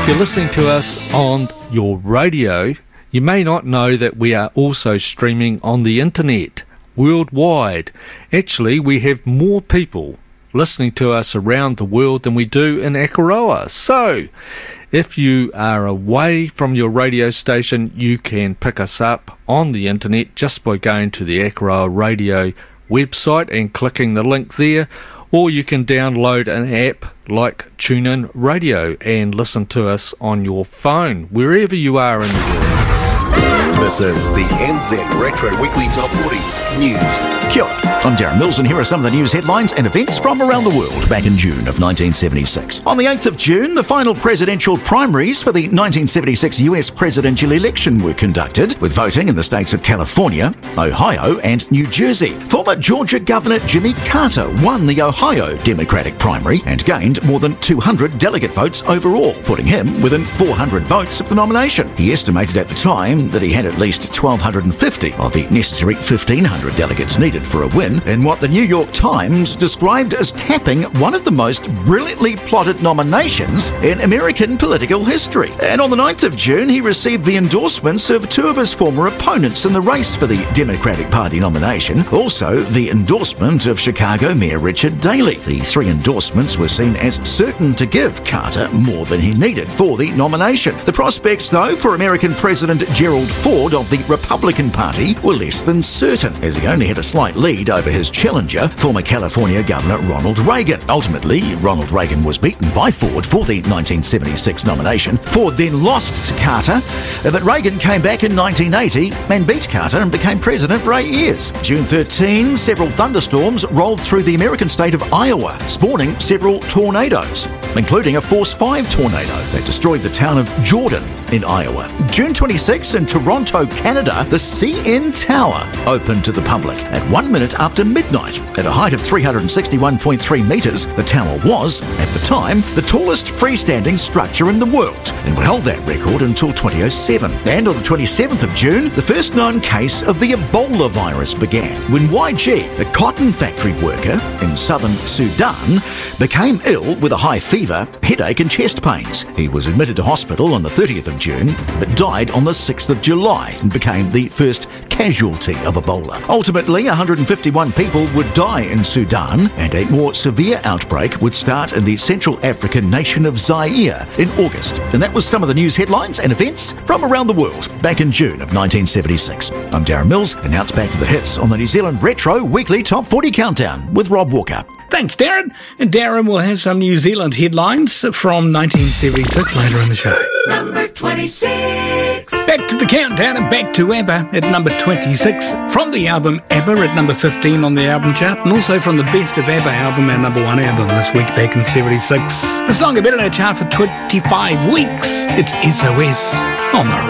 If you're listening to us on your radio, you may not know that we are also streaming on the internet worldwide. Actually, we have more people listening to us around the world than we do in Akaroa. So, if you are away from your radio station, you can pick us up on the internet just by going to the Akaroa Radio website and clicking the link there. Or you can download an app like TuneIn Radio and listen to us on your phone, wherever you are in the world. This is the NZ Retro Weekly Top 40 News. Kia ora, I'm Darren Mills, and here are some of the news headlines and events from around the world back in June of 1976. On the 8th of June, the final presidential primaries for the 1976 US presidential election were conducted, with voting in the states of California, Ohio and New Jersey. Former Georgia Governor Jimmy Carter won the Ohio Democratic primary and gained more than 200 delegate votes overall, putting him within 400 votes of the nomination. He estimated at the time that he had at least 1,250 of the necessary 1,500 delegates needed for a win in what the New York Times described as capping one of the most brilliantly plotted nominations in American political history. And on the 9th of June, he received the endorsements of two of his former opponents in the race for the Democratic Party nomination, also the endorsement of Chicago Mayor Richard Daley. The three endorsements were seen as certain to give Carter more than he needed for the nomination. The prospects, though, for American President Gerald Ford of the Republican Party were less than certain, as he only had a slight lead over his challenger, former California Governor Ronald Reagan. Ultimately, Ronald Reagan was beaten by Ford for the 1976 nomination. Ford then lost to Carter, but Reagan came back in 1980 and beat Carter and became president for 8 years. June 13, several thunderstorms rolled through the American state of Iowa, spawning several tornadoes, including a Force 5 tornado that destroyed the town of Jordan in Iowa. June 26, in Toronto, Canada, the CN Tower opened to the public at 1 minute after midnight. At a height of 361.3 metres, the tower was, at the time, the tallest freestanding structure in the world and held that record until 2007. And on the 27th of June, the first known case of the Ebola virus began when YG, a cotton factory worker in southern Sudan, became ill with a high fever, headache and chest pains. He was admitted to hospital on the 30th of June, but died on the 6th of July and became the first casualty of Ebola. Ultimately, 151 people would die in Sudan, and a more severe outbreak would start in the Central African nation of Zaire in August. And that was some of the news headlines and events from around the world back in June of 1976. I'm Darren Mills, and now it's back to the hits on the New Zealand Retro Weekly Top 40 Countdown with Rob Walker. Thanks, Darren. And Darren will have some New Zealand headlines from 1976 later in the show. Number 26. Back to the countdown and back to ABBA at number 26. From the album ABBA at number 15 on the album chart, and also from the Best of ABBA album, our number one album this week back in 76. The song had been in our chart for 25 weeks. It's SOS on the